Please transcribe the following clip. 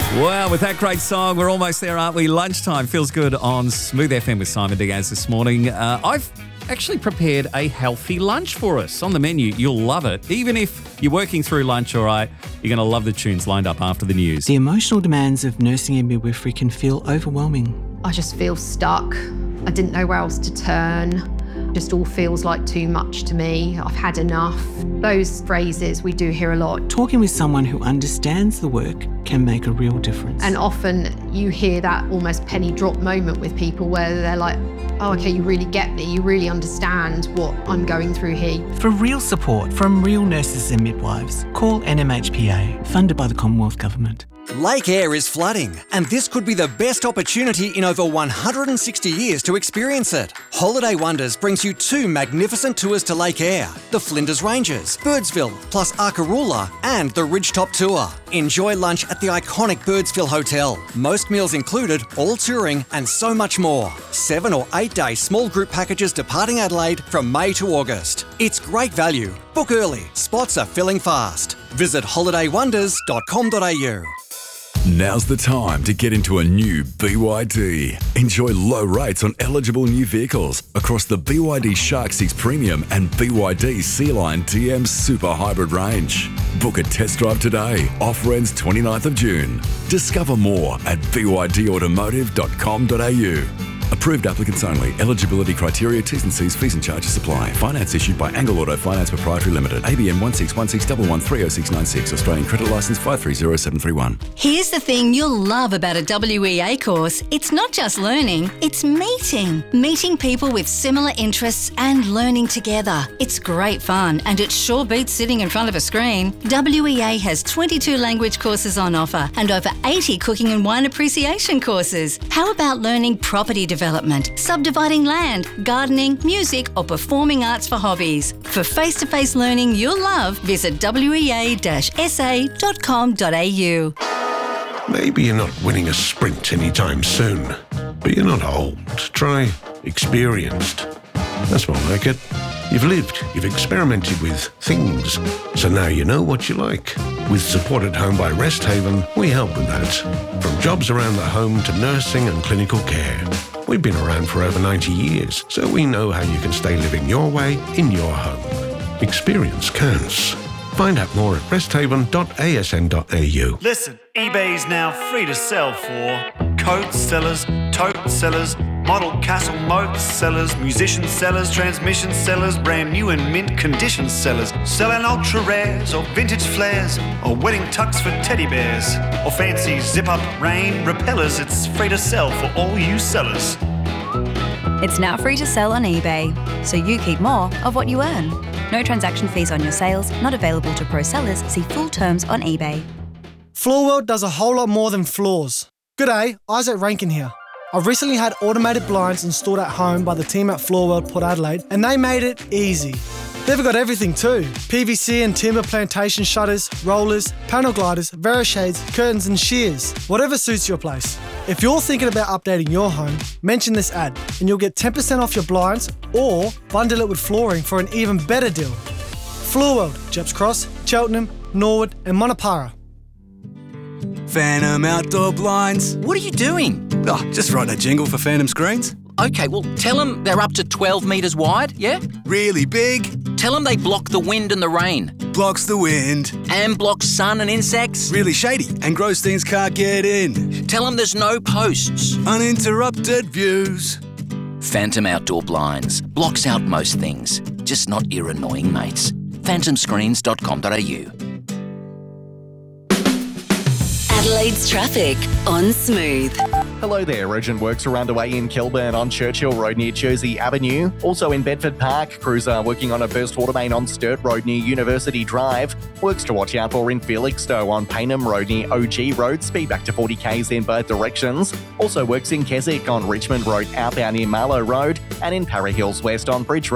Well, with that great song, we're almost there, aren't we? Lunchtime feels good on Smooth FM with Simon Diaz this morning. I've actually prepared a healthy lunch for us on the menu. You'll love it. Even if you're working through lunch, all right, you're going to love the tunes lined up after the news. The emotional demands of nursing and midwifery can feel overwhelming. I just feel stuck. I didn't know where else to turn. Just all feels like too much to me. I've had enough. Those phrases we do hear a lot. Talking with someone who understands the work can make a real difference. And often you hear that almost penny drop moment with people where they're like, oh, okay, you really get me. You really understand what I'm going through here. For real support from real nurses and midwives, call NMHPA, funded by the Commonwealth Government. Lake Eyre is flooding, and this could be the best opportunity in over 160 years to experience it. Holiday Wonders brings you 2 magnificent tours to Lake Eyre, the Flinders Ranges, Birdsville, plus Arkaroola, and the Ridgetop Tour. Enjoy lunch at the iconic Birdsville Hotel, most meals included, all touring, and so much more. 7 or 8 day small group packages departing Adelaide from May to August. It's great value. Book early. Spots are filling fast. Visit holidaywonders.com.au. Now's the time to get into a new BYD. Enjoy low rates on eligible new vehicles across the BYD Shark 6 Premium and BYD Sea-Line DM Super Hybrid range. Book a test drive today. Offer ends 29th of June. Discover more at bydautomotive.com.au. Approved applicants only. Eligibility criteria, T's and C's, fees and charges apply. Finance issued by Angle Auto Finance Proprietary Limited. ABN 16161130696. Australian Credit Licence 530731. Here's the thing you'll love about a WEA course. It's not just learning, it's meeting. Meeting people with similar interests and learning together. It's great fun and it sure beats sitting in front of a screen. WEA has 22 language courses on offer and over 80 cooking and wine appreciation courses. How about learning property development, subdividing land, gardening, music or performing arts for hobbies? For face-to-face learning you'll love, visit wea-sa.com.au. Maybe you're not winning a sprint anytime soon, but you're not old. Try experienced. That's more like it. You've lived, you've experimented with things, so now you know what you like. With Support at Home by Resthaven, we help with that. From jobs around the home to nursing and clinical care. We've been around for over 90 years, so we know how you can stay living your way in your home. Experience counts. Find out more at resthaven.asn.au. Listen, eBay's now free to sell for coat sellers, tote sellers, model castle moat sellers, musician sellers, transmission sellers, brand new and mint condition sellers, selling ultra rares or vintage flares or wedding tux for teddy bears or fancy zip-up rain repellers. It's free to sell for all you sellers. It's now free to sell on eBay, so you keep more of what you earn. No transaction fees on your sales, not available to pro sellers. See full terms on eBay. Floorworld does a whole lot more than floors. G'day, Isaac Rankin here. I've recently had automated blinds installed at home by the team at Floorworld Port Adelaide, and they made it easy. They've got everything too. PVC and timber plantation shutters, rollers, panel gliders, Verishades, curtains and shears. Whatever suits your place. If you're thinking about updating your home, mention this ad and you'll get 10% off your blinds or bundle it with flooring for an even better deal. Floorworld, Jeps Cross, Cheltenham, Norwood and Monopara. Phantom Outdoor Blinds. What are you doing? Oh, just writing a jingle for Phantom Screens. Okay, well, tell them they're up to 12 metres wide, yeah? Really big? Tell them they block the wind and the rain. Blocks the wind. And block sun and insects. Really shady, and gross things can't get in. Tell them there's no posts. Uninterrupted views. Phantom Outdoor Blinds. Blocks out most things, just not your annoying mates. phantomscreens.com.au. Adelaide's traffic on Smooth. Hello there. Urgent works are underway in Kilburn on Churchill Road near Jersey Avenue. Also in Bedford Park, crews are working on a burst water main on Sturt Road near University Drive. Works to watch out for in Felixstowe on Paynham Road near OG Road. Speed back to 40 k's in both directions. Also works in Keswick on Richmond Road outbound near Marlow Road and in Para Hills West on Bridge Road.